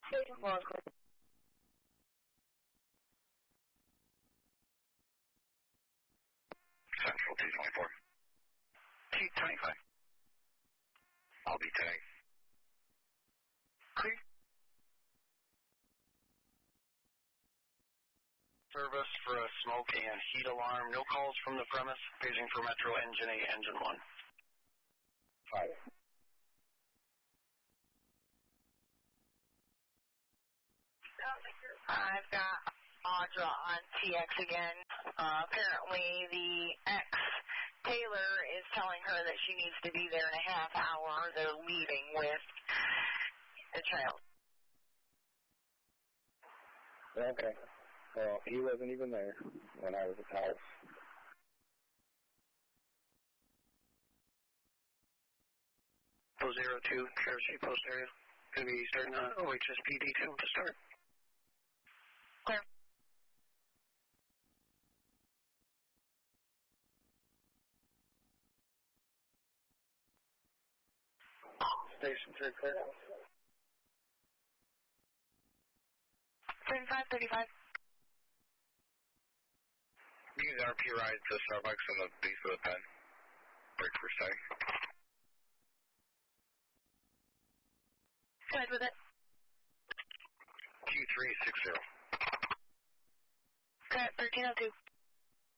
Station 4 is clear. Central 224. 225. I'll be today. Clear. Service for a smoke and heat alarm. No calls from the premise. Paging for Metro Engine 8, Engine 1. 5. I've got Audra on TX again. Apparently the ex-Taylor is telling her that she needs to be there in a half hour. They're leaving with the child. Okay. Well, he wasn't even there when I was at the house. Post 02, Cherokee Post area. Going to be starting on OHSP detail to start. Clear. Station 3 clear. 3535. Use RP ride to Starbucks on the base of the pen. Break for setting. Go ahead with it. Q360. Go ahead, 1302.